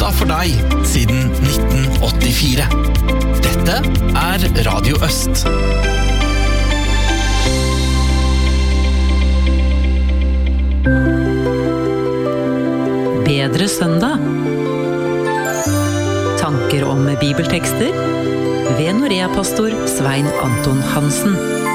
Søndag for deg siden 1984. Dette Radio Øst. Bedre søndag. Tanker om bibeltekster ved Norea-pastor Svein Anton Hansen.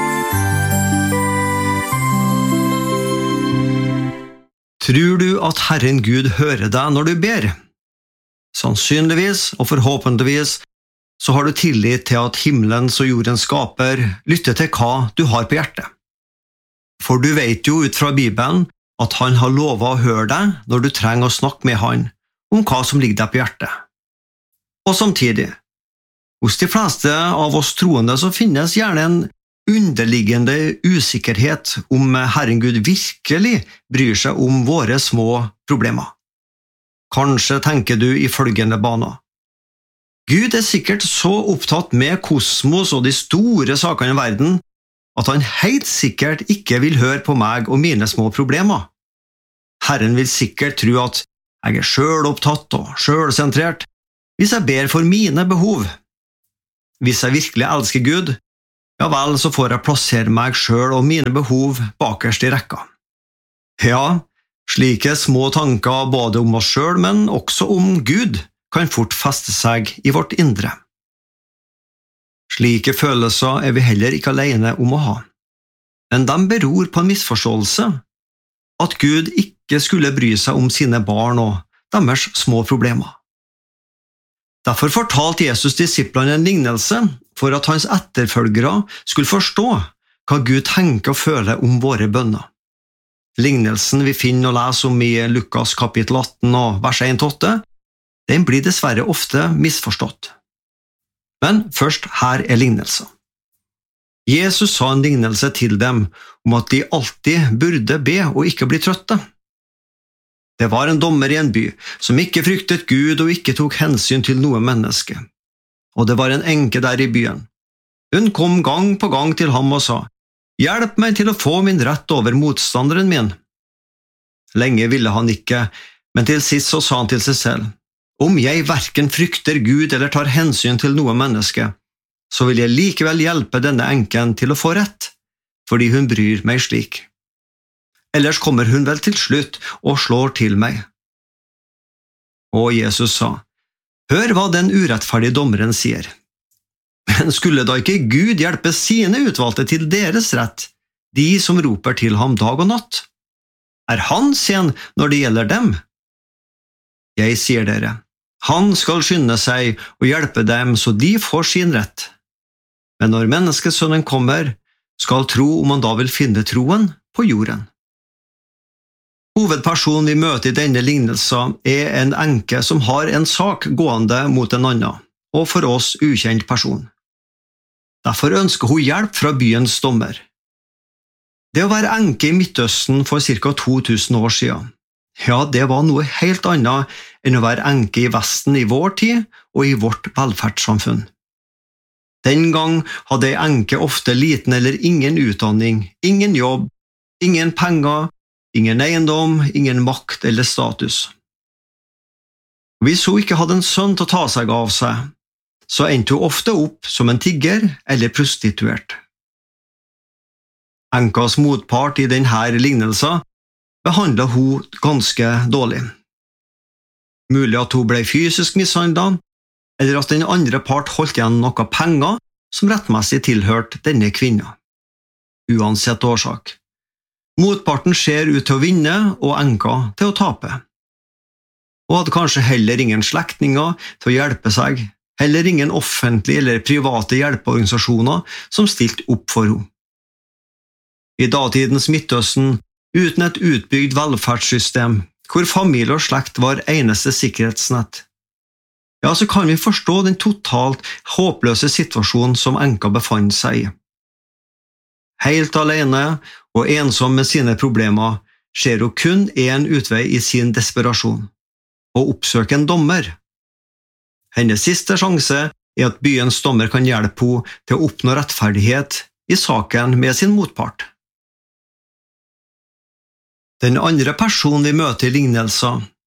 Tror du at Herren Gud hører deg når du ber? Sannsynligvis og forhåpentligvis så har du tillit til at himmelens og jordens skaper lytter til hva du har på hjertet. For du vet jo ut fra Bibelen at han har lovet å høre deg når du trenger å snakke med han om hva som ligger deg på hjertet. Og samtidig, hos de fleste av oss troende så finnes gjerne en underliggende usikkerhet om Herren Gud virkelig bryr seg om våre små problemer. Kanskje tenker du i følgende baner. Gud sikkert så opptatt med kosmos og de store sakene i verden, at han helt sikkert ikke vil høre på meg og mine små problemer. Herren vil sikkert tro at jeg selvopptatt og selvsentrert hvis jeg ber for mine behov. Hvis jeg virkelig elsker Gud, ja vel, så får jeg plassere meg selv og mine behov bakerst i rekka. Ja, slike små tanker både om oss selv, men også om Gud, kan fort feste seg i vårt indre. Slike følelser vi heller ikke alene om å ha. Men de beror på en misforståelse, at Gud ikke skulle bry seg om sine barn og deres små problemer. Derfor fortalte Jesus disiplene en lignelse for at hans etterfølgere skulle forstå hva Gud tenker og føler om våre bønner. Lignelsen vi finner og leser om i Lukas kapittel 18 og vers 1-8, den blir dessverre ofte misforstått. Men først her lignelsen. Jesus sa en lignelse til dem om at de alltid burde be og ikke bli trøtte. Det var en dommer i en by som ikke fryktet Gud og ikke tok hensyn til noe menneske. Og det var en enke der i byen. Hun kom gang på gang til ham og sa, «Hjelp meg til å få min rett over motstanderen min.» Lenge ville han ikke, men til sist så sa han til seg selv, «Om jeg hverken frykter Gud eller tar hensyn til noe menneske, så vil jeg likevel hjelpe denne enken til å få rett, fordi hun bryr meg slik. Ellers kommer hun vel til slutt og slår til meg.» Og Jesus sa, «Hør hva den urettferdige dommeren sier. Men skulle da ikke Gud hjelpe sine utvalgte til deres rett, de som roper til ham dag og natt? Han sen når det gjelder dem? Jeg sier dere, han skal skynde seg og hjelpe dem så de får sin rett. Men når menneskesønnen kommer, skal tro om han da vil finne troen på jorden.» Hovedpersonen vi møter i denne lignelsen en enke som har en sak gående mot en annen, og for oss ukjent person. Derfor ønsker hun hjelp fra byens dommer. Det å være enke i Midtøsten for ca. 2000 år siden, ja, det var noe helt annet enn å være enke i Vesten i vår tid og i vårt velferdssamfunn. Den gang hadde en enke ofte liten eller ingen utdanning, ingen jobb, ingen penger, ingen eiendom, ingen makt eller status. Hvis hun ikke hadde en sønn til å ta seg av seg, så endte hun ofte opp som en tigger eller prostituert. Enkas motpart i denne lignelsen behandlet hun ganske dårlig. Mulig at hun ble fysisk mishandlet, eller at den andre part holdt igjen noe penger som rettmessig tilhørte denne kvinnen. Uansett årsak. Motparten ser ut til å vinne og enka til å tape. Og hadde kanskje heller ingen slektninger til å hjelpe seg, heller ingen offentlige eller private hjelpeorganisasjoner som stilte opp for henne. I datidens Midtøsten, uten et utbygd velferdssystem, hvor familie og slekt var eneste sikkerhetsnett, ja, så kan vi forstå den totalt håpløse situasjonen som enka befant seg i. Helt alene og ensom med sine problemer ser hun kun en utvei i sin desperasjon, å oppsøke en dommer. Hennes siste sjanse at byens dommer kan hjelpe henne til å oppnå rettferdighet i saken med sin motpart. Den andre personen vi møter i lignelsen,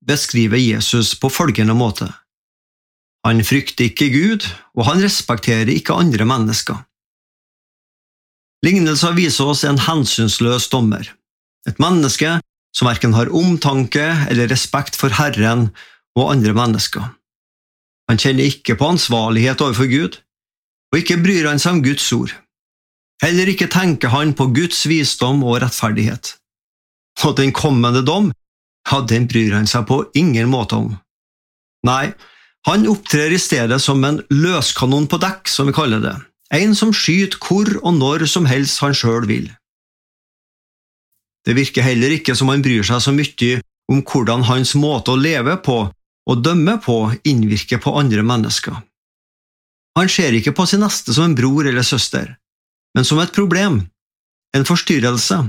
beskriver Jesus på følgende måte. Han frykter ikke Gud, og han respekterer ikke andre mennesker. Lignelser viser oss en hensynsløs dommer, et menneske som hverken har omtanke eller respekt for Herren og andre mennesker. Han kjenner ikke på ansvarlighet overfor Gud, og ikke bryr han seg om Guds ord. Heller ikke tenker han på Guds visdom og rettferdighet. Og den kommende dom, ja, den bryr han seg på ingen måte om. Nei, han opptrer i stedet som en løskanon på dekk, som vi kaller det. En som skyter hvor og når som helst han selv vil. Det virker heller ikke som han bryr seg så mye om hvordan hans måte å leve på og dømme på innvirker på andre mennesker. Han ser ikke på sin neste som en bror eller søster, men som et problem, en forstyrrelse.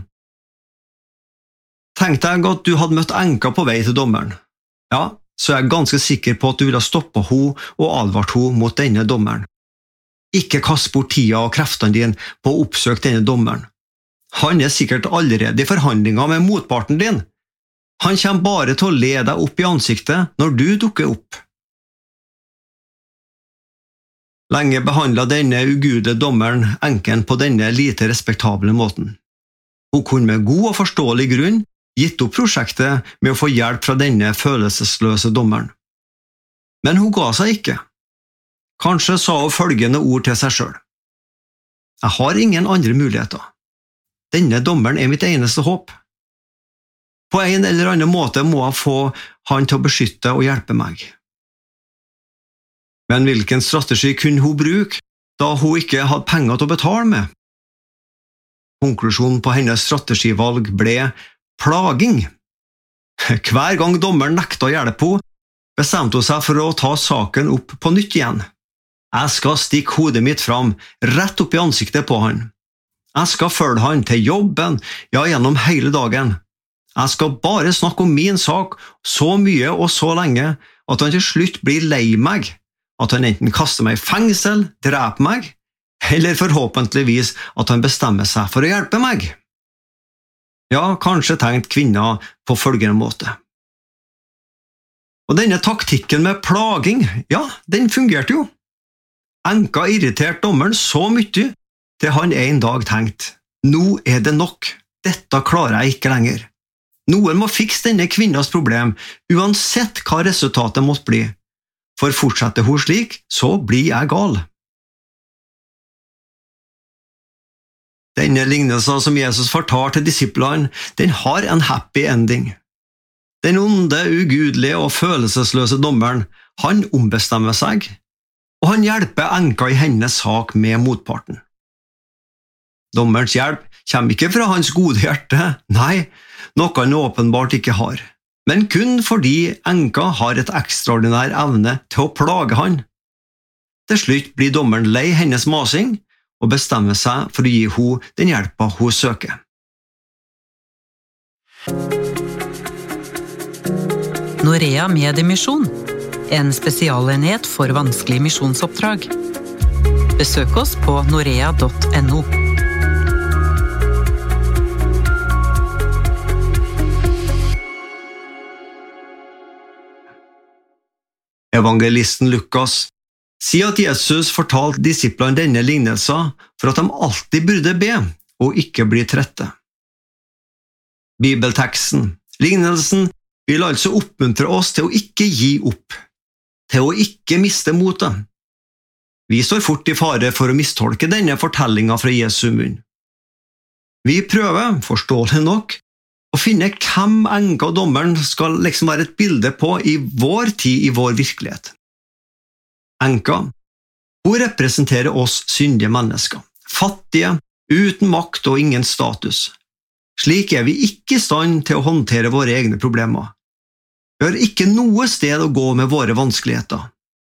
Tenk deg at du hadde møtt enka på vei til dommeren. Ja, så er jeg ganske sikker på at du ville stoppe henne og advart henne mot denne dommeren. Ikke kast bort tida og kreftene dine på å oppsøke denne dommeren. Han er sikkert allerede i forhandlinger med motparten din. Han kommer bare til å le deg opp i ansiktet når du dukker opp. Lenge behandlet denne ugudelige dommeren enken på denne lite respektable måten. Hun kunne med god og forståelig grunn gitt opp prosjektet med å få hjelp fra denne følelsesløse dommeren. Men hun ga seg ikke. Kanskje sa hun følgende ord til seg selv. Jeg har ingen andre muligheter. Denne dommeren er mitt eneste håp. På en eller annen måte må jeg få han til å beskytte og hjelpe meg. Men hvilken strategi kunne hun bruke, da hun ikke hadde penger til å betale med? Konklusjonen på hennes strategivalg ble plaging. Hver gang dommeren nekta å hjelpe henne, bestemte hun seg for å ta saken opp på nytt igjen. Jeg skal stikke hodet mitt fram, rett opp i ansiktet på han. Jeg skal følge han til jobben, ja, gjennom hele dagen. Jeg skal bare snakke om min sak så mye og så lenge at han til slutt blir lei meg, at han enten kaster meg i fengsel, dreper meg, eller forhåpentligvis at han bestemmer seg for å hjelpe meg. Ja, kanskje tenkte kvinna på følgende måte. Og denne taktikken med plaging, ja, den fungerte jo. Enka irriterte dommeren så mye til han en dag tenkte, nå er det nok, dette klarer jeg ikke lenger. Noen må fikse denne kvinnas problem, uansett hva resultatet måtte bli. For fortsetter hun slik, så blir jeg gal. Denne lignelsen som Jesus fortar til disiplene, den har en happy ending. Den onde, ugudelige og følelsesløse dommeren, han ombestemmer seg, og han hjelper enka i hennes sak med motparten. Dommerens hjelp kommer ikke fra hans gode hjerte, nei, noe han åpenbart ikke har, men kun fordi enka har et ekstraordinær evne til å plage han. Til slutt blir dommeren lei hennes masing, og bestemmer seg for å gi henne den hjelpa hun søker. Norea Mediemisjon, en spesialenhet for vanskelige misjonsoppdrag. Besøk oss på norea.no. Evangelisten Lukas sier at Jesus fortalte disiplene denne lignelsen for at de alltid burde be og ikke bli trette. Bibelteksten, lignelsen, vil altså oppmuntre oss til å ikke gi opp, til å ikke miste motet. Vi står fort i fare for å mistolke denne fortellingen fra Jesu munn. Vi prøver, forståelig nok, å finne hvem enka og dommeren skal være et bilde på i vår tid, i vår virkelighet. Enka, hun representerer oss syndige mennesker, fattige, uten makt og ingen status. Slik er vi ikke i stand til å håndtere våre egne problemer. Vi har ikke noe sted å gå med våre vanskeligheter.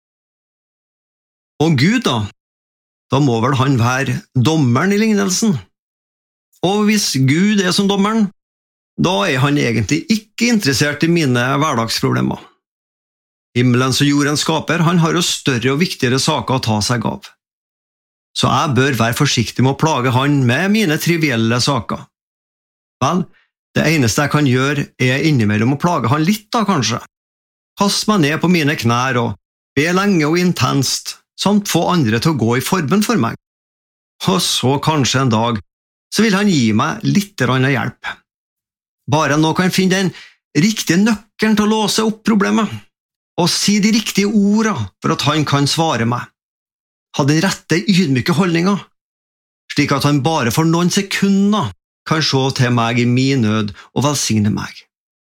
Og Gud da må vel han være dommeren i lignelsen. Og hvis Gud er som dommeren, da er han egentlig ikke interessert i mine hverdagsproblemer. Himmelens og jordens skaper, han har jo større og viktigere saker å ta seg av. Så jeg bør være forsiktig med å plage han med mine trivielle saker. Vel, det eneste jeg kan gjøre er innimellom å plage han litt kanskje. kaste meg ned på mine knær og be lenge og intenst, samt få andre til å gå i forbønn for meg. Og så kanskje en dag, så vil han gi meg litt hjelp. Bare nå kan jeg finne den riktige nøkkelen til å låse opp problemet, og si de riktige ordene for at han kan svare meg. Ha den rette ydmyke holdningen, slik at han bare for noen sekunder kan se til meg i min nød og velsigne meg.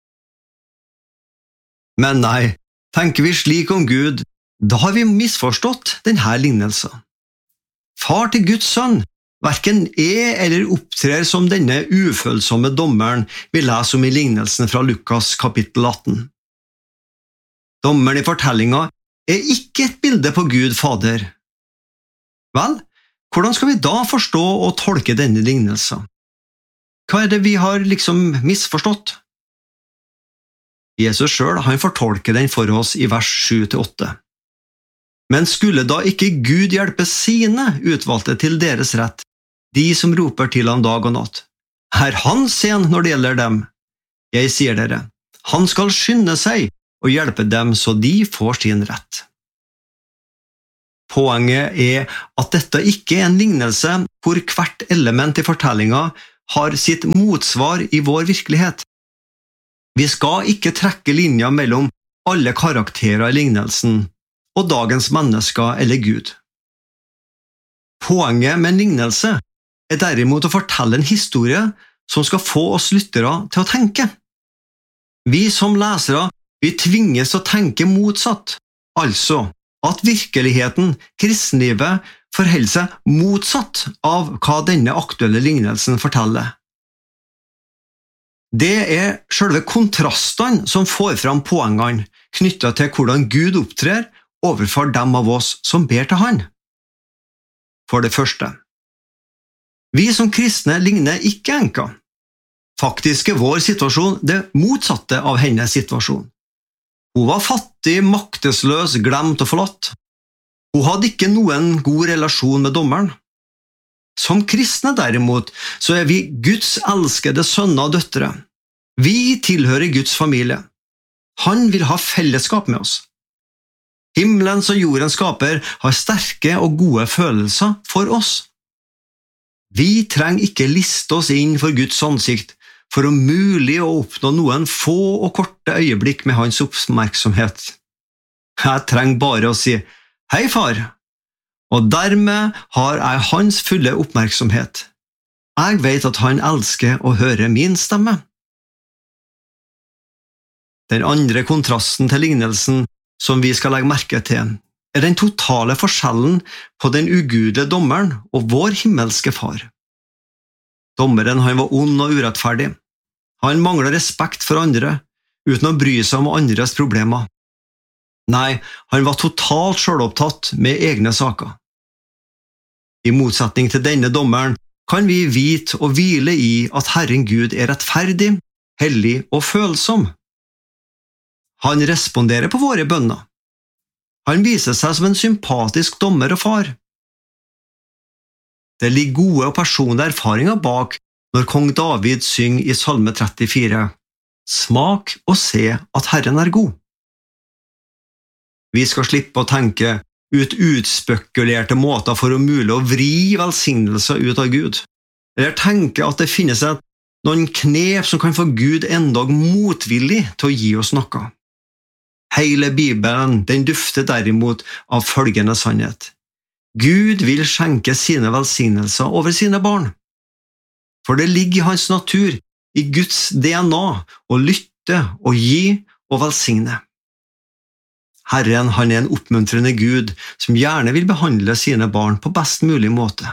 Men nei, tenker vi slik om Gud, da har vi misforstått denne lignelsen. Far til Guds sønn hverken eller opptrer som denne ufølsomme dommeren vi leser om i lignelsen fra Lukas kapittel 18. Dommeren i fortellingen ikke et bilde på Gud Fader. Vel, hvordan skal vi da forstå og tolke denne lignelsen? Hva det vi har misforstått? Jesus selv, han fortolker den for oss i vers 7-8. Men skulle da ikke Gud hjelpe sine utvalgte til deres rett, de som roper til han dag og natt? Han sen når det gjelder dem? Jeg sier dere, han skal skynde seg og hjelpe dem så de får sin rett. Poenget at dette ikke en lignelse hvor hvert element i fortellingen har sitt motsvar i vår virkelighet. Vi skal ikke trekke linjer mellom alle karakterer i lignelsen og dagens mennesker eller Gud. Poenget med en lignelse derimot å fortelle en historie som skal få oss lyttere til å tenke. Vi som lesere, vi tvinges å tenke motsatt, altså at virkeligheten, kristenlivet, forholder seg motsatt av hva denne aktuelle lignelsen forteller. Det selve kontrastene som får fram poengene knyttet til hvordan Gud opptrer overfor dem av oss som ber til han. For det første, vi som kristne ligner ikke enka. Faktisk vår situasjon det motsatte av hennes situasjon. Hun var fattig, maktesløs, glemt og forlatt. Hun hadde ikke noen god relasjon med dommeren. Som kristne derimot, så vi Guds elskede sønner og døtre. Vi tilhører Guds familie. Han vil ha fellesskap med oss. Himmelens og jordens skaper har sterke og gode følelser for oss. Vi trenger ikke liste oss inn for Guds ansikt for om mulig å oppnå noen få og korte øyeblikk med hans oppmerksomhet. Jeg trenger bare å si, «Hei, far», og dermed har jeg hans fulle oppmerksomhet. Jeg vet at han elsker å høre min stemme. Den andre kontrasten til lignelsen som vi skal legge merke til, den totale forskjellen på den ugudelige dommeren og vår himmelske far. Dommeren han var ond og urettferdig. Han manglet respekt for andre, uten å bry seg om andres problemer. Nei, han var totalt selvopptatt med egne saker. I motsetning til denne dommeren kan vi vite og hvile i at Herren Gud rettferdig, hellig og følsom. Han responderer på våre bønner. Han viser seg som en sympatisk dommer og far. Det ligger gode og personlige erfaringer bak når kong David synger i Salme 34, «Smak og se at Herren god». Vi skal slippe å tenke ut utspekulerte måter for å mulig å vri velsignelser ut av Gud, eller tenke at det finnes noen knep som kan få Gud endog motvillig til å gi oss noe. Hele Bibelen, den dufter derimot av følgende sannhet. Gud vil skjenke sine velsignelser over sine barn. For det ligger i hans natur, i Guds DNA, å lytte og gi og velsigne. Herren han en oppmuntrende Gud som gjerne vil behandle sine barn på best mulig måte.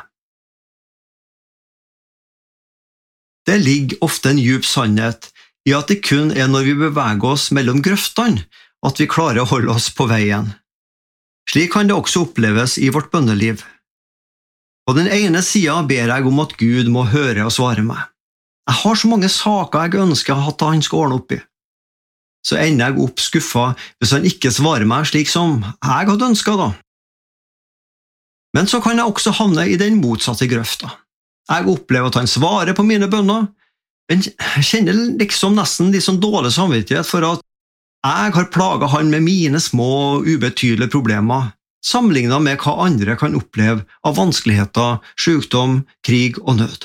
Det ligger ofte en djup sannhet i at det kun når vi beveger oss mellom grøftene at vi klarer å holde oss på veien. Slik kan det også oppleves i vårt bønneliv. På den ene siden ber jeg om at Gud må høre og svare meg. Jeg har så mange saker jeg ønsker at han skal ordne opp i. Så ender jeg opp skuffet hvis han ikke svarer meg slik som jeg hadde ønsket da. Men så kan jeg også havne i den motsatte grøfta. Jeg opplever at han svarer på mine bønner, men jeg kjenner nesten dårlig samvittighet for at Jeg har plaget han med mine små, ubetydelige problemer, sammenlignet med hva andre kan oppleve av vanskeligheter, sykdom, krig og nød.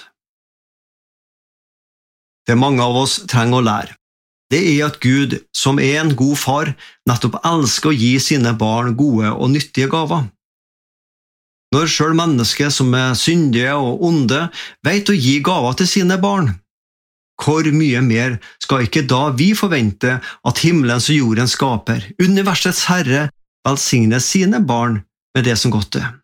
Det mange av oss trenger å lære, det at Gud, som en god far, nettopp elsker å gi sine barn gode og nyttige gaver. Når selv mennesker som syndige og onde vet å gi gaver til sine barn, hvor mye mer skal ikke da vi forvente at himmelens og jordens skaper, universets herre, velsigne sine barn med det som godt er.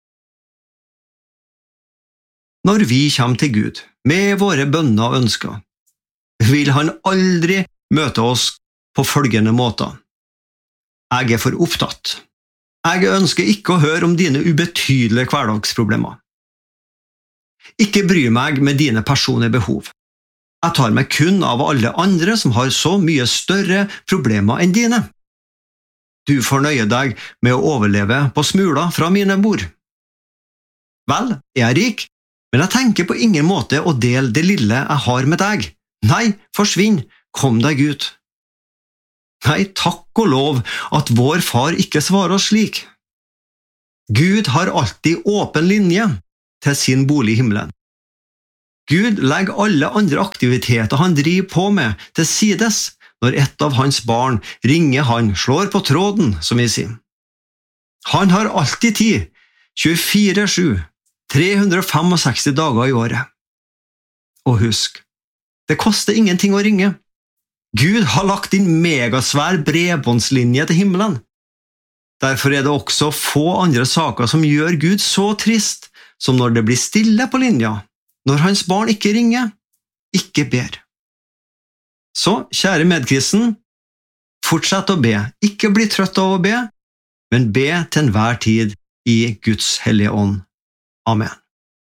Når vi kommer til Gud med våre bønner og ønsker, vil han aldri møte oss på følgende måter. Jeg for opptatt. Jeg ønsker ikke å høre om dine ubetydelige hverdagsproblemer. Ikke bry meg med dine personlige behov. Jeg tar meg kun av alle andre som har så mye større problemer enn dine. Du får nøye deg med å overleve på smuler fra mine bord. Vel, jeg er rik, men jeg tenker på ingen måte å dele det lille jeg har med deg. Nei, forsvinn, kom deg ut. Nei, takk og lov at vår far ikke svarer oss slik. Gud har alltid åpen linje til sin bolig i himmelen. Gud legger alle andre aktiviteter han driver på med til sides når et av hans barn ringer han, slår på tråden, som vi sier. Han har alltid tid, 24/7, 365 dager i året. Og husk, det koster ingenting å ringe. Gud har lagt inn megasvær bredbåndslinje til himmelen. Derfor er det også få andre saker som gjør Gud så trist som når det blir stille på linja, når hans barn ikke ringer, ikke ber. Så, kjære medkristen, fortsett å be, ikke bli trøtt av å be, men be til enhver tid i Guds hellige ånd. Amen.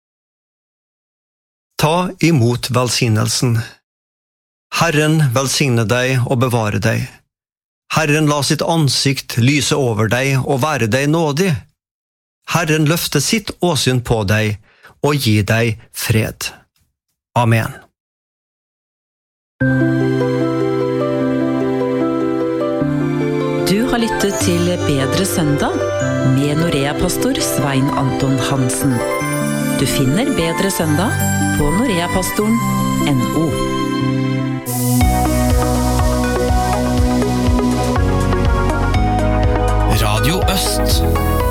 Ta imot velsignelsen. Herren velsigne deg og bevare deg. Herren la sitt ansikt lyse over deg og være deg nådig. Herren løfte sitt åsyn på deg og gi deg fred. Amen. Du har lyttet til Bedre søndag med Norea-pastor Svein Anton Hansen. Du finner Bedre søndag på noreapastoren.no. Radio Øst.